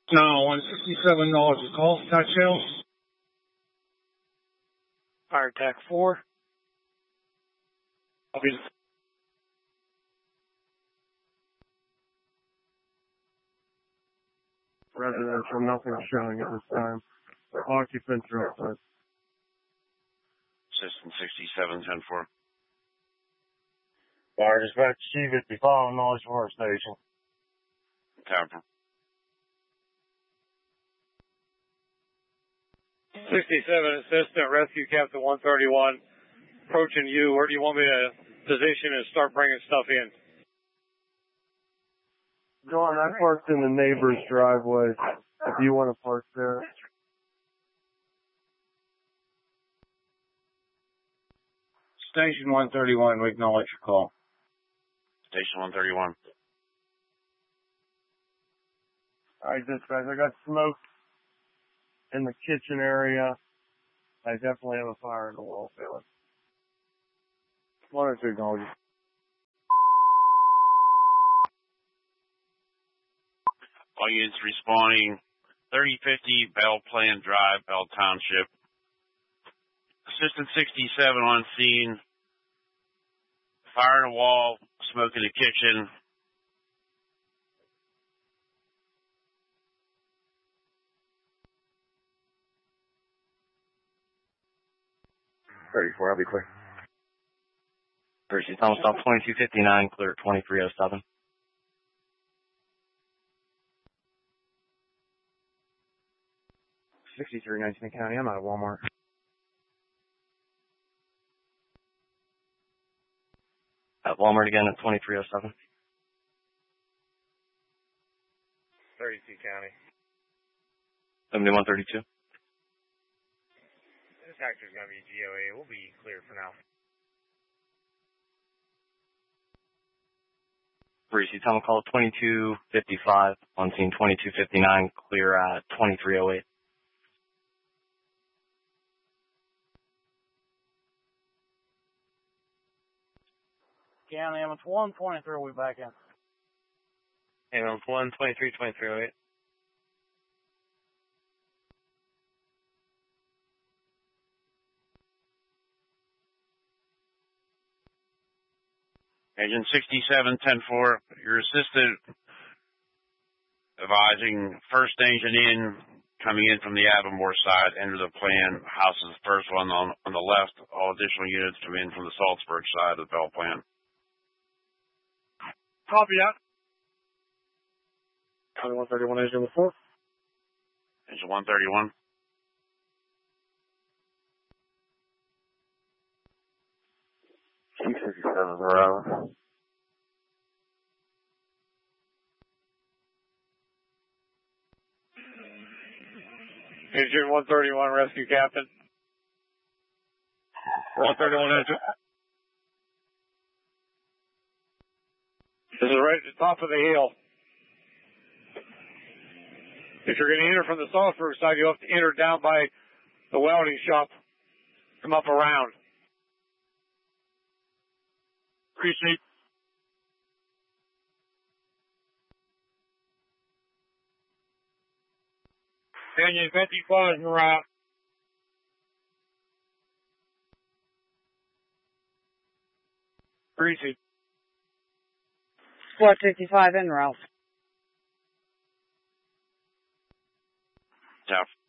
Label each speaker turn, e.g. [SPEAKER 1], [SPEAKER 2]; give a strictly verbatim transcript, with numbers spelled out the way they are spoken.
[SPEAKER 1] No, one sixty-seven dollars a call. Tax sales.
[SPEAKER 2] Fire attack four.
[SPEAKER 1] I'll be
[SPEAKER 3] residential, nothing showing at this time. Occupants are outside.
[SPEAKER 4] System sixty-seven ten four.
[SPEAKER 3] Fire dispatch C fifty-five, knowledge for station.
[SPEAKER 4] Copy.
[SPEAKER 2] sixty-seven assistant rescue captain one thirty-one approaching you. Where do you want me to position and start bringing stuff in?
[SPEAKER 3] John, I parked in the neighbor's driveway. If you want to park there.
[SPEAKER 1] Station one thirty-one, we acknowledge your call.
[SPEAKER 4] Station one thirty-one.
[SPEAKER 3] Alright, dispatch, I got smoke in the kitchen area. I definitely have a fire in the wall feeling. One or two acknowledge.
[SPEAKER 4] All units responding, thirty fifty Bell Plan Drive, Bell Township. Assistant sixty-seven on scene. Fire in the wall, smoke in the kitchen.
[SPEAKER 3] thirty-four, I'll be clear.
[SPEAKER 5] Percy Thomas, stop twenty-two fifty-nine, clear at twenty-three oh seven.
[SPEAKER 3] sixty-three nineteen County, I'm out of Walmart.
[SPEAKER 5] At Walmart again at twenty-three oh seven.
[SPEAKER 2] thirty-two County.
[SPEAKER 5] seventy-one thirty-two.
[SPEAKER 2] This actor's going to be G O A. We'll be clear for now.
[SPEAKER 5] Percy Thomas, call twenty-two fifty-five, on scene twenty-two fifty-nine, clear at twenty-three oh eight.
[SPEAKER 2] County, ambulance one, twenty-three, we'll be back in.
[SPEAKER 5] Ambulance one, twenty-three, twenty-three oh eight.
[SPEAKER 4] Agent sixty-seven ten four, your assistant advising first engine in, coming in from the Avamore side, enter the plan. House is the first one on, on the left. All additional units come in from the Salzburg side of the Bell Plan.
[SPEAKER 2] Copy that.
[SPEAKER 3] County one thirty-one, engine four.
[SPEAKER 4] Engine one thirty-one.
[SPEAKER 3] sixty-seven, around.
[SPEAKER 2] Engine one thirty-one, rescue captain. one thirty-one engine. This is right at the top of the hill. If you're going to enter from the Salzburg side, you have to enter down by the welding shop. Come up around. Appreciate. Union fifty-five, you're out. Appreciate.
[SPEAKER 6] Squad fifty-five en route.
[SPEAKER 4] Tough.